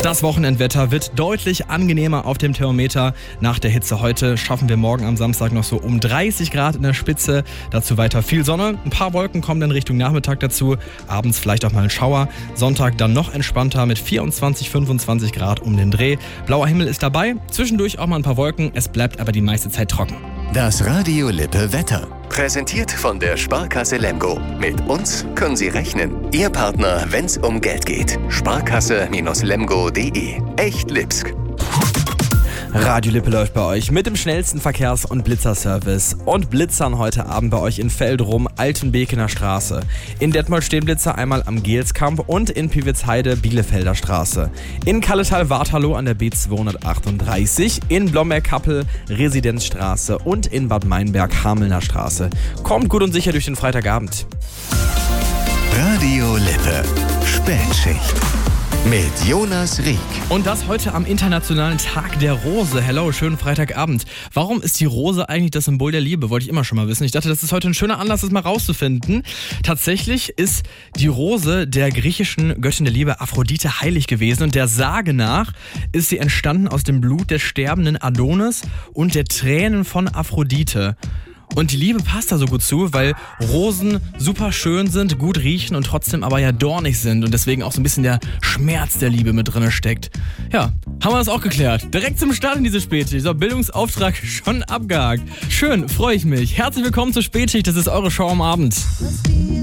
Das Wochenendwetter wird deutlich angenehmer auf dem Thermometer. Nach der Hitze heute schaffen wir morgen am Samstag noch so um 30 Grad in der Spitze. Dazu weiter viel Sonne. Ein paar Wolken kommen dann Richtung Nachmittag dazu. Abends vielleicht auch mal ein Schauer. Sonntag dann noch entspannter mit 24, 25 Grad um den Dreh. Blauer Himmel ist dabei. Zwischendurch auch mal ein paar Wolken. Es bleibt aber die meiste Zeit trocken. Das Radio Lippe Wetter. Präsentiert von der Sparkasse Lemgo. Mit uns können Sie rechnen. Ihr Partner, wenn's um Geld geht. Sparkasse-lemgo.de. Echt Lipsk. Radio Lippe läuft bei euch mit dem schnellsten Verkehrs- und Blitzerservice. Und blitzern heute Abend bei euch in Veldrum, Altenbekener Straße. In Detmold stehen Blitzer einmal am Gelskamp und in Piwitzheide, Bielefelder Straße. In Kalletal-Waterloo an der B238, in Blomberg-Kappel, Residenzstraße und in Bad Meinberg, Hamelner Straße. Kommt gut und sicher durch den Freitagabend. Radio Lippe. Spätschicht. Mit Jonas Rieck. Und das heute am Internationalen Tag der Rose. Hello, schönen Freitagabend. Warum ist die Rose eigentlich das Symbol der Liebe? Wollte ich immer schon mal wissen. Ich dachte, das ist heute ein schöner Anlass, das mal rauszufinden. Tatsächlich ist die Rose der griechischen Göttin der Liebe Aphrodite heilig gewesen. Und der Sage nach ist sie entstanden aus dem Blut des sterbenden Adonis und der Tränen von Aphrodite. Und die Liebe passt da so gut zu, weil Rosen super schön sind, gut riechen und trotzdem aber ja dornig sind und deswegen auch so ein bisschen der Schmerz der Liebe mit drin steckt. Ja, haben wir das auch geklärt. Direkt zum Start in diese Spätschicht. So, Bildungsauftrag schon abgehakt. Schön, freue ich mich. Herzlich willkommen zur Spätschicht, das ist eure Show am Abend.